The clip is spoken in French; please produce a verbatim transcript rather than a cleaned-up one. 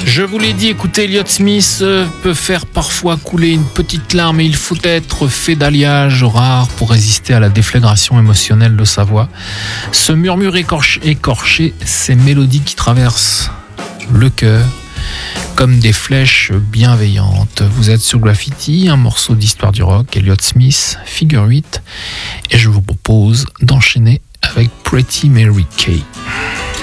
Je vous l'ai dit, écoutez, Elliott Smith peut faire parfois couler une petite larme et il faut être fait d'alliage rare pour résister à la déflagration émotionnelle de sa voix. Ce murmure écorché, écorché, ces mélodies qui traversent le cœur comme des flèches bienveillantes. Vous êtes sur Graffiti, un morceau d'histoire du rock, Elliott Smith, figure huit, et je vous propose d'enchaîner avec Pretty Mary Kay.